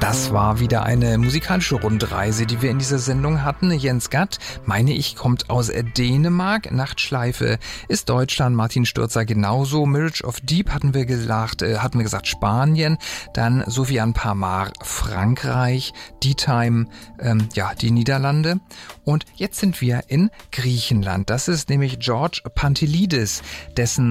Das war wieder eine musikalische Rundreise, die wir in dieser Sendung hatten. Jens Gatt, meine ich, kommt aus Dänemark. Nachtschleife ist Deutschland. Martin Stürzer genauso. Marriage of Deep hatten wir gesagt Spanien. Dann Sofiane Pamar Frankreich. D-Time, die Niederlande. Und jetzt sind wir in Griechenland. Das ist nämlich George Pantelides, dessen